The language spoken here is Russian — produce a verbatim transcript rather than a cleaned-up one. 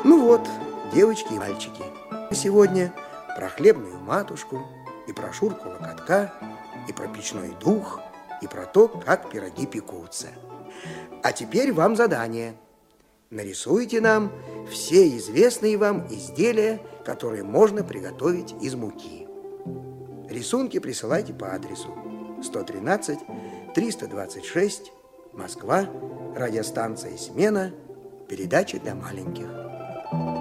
Ну вот, девочки и мальчики, сегодня про хлебную матушку, и про Шурку Локотка, и про печной дух, и про то, как пироги пекутся. А теперь вам задание. Нарисуйте нам все известные вам изделия, которые можно приготовить из муки. Рисунки присылайте по адресу сто тринадцать триста двадцать шесть, Москва, радиостанция «Смена», передача для маленьких.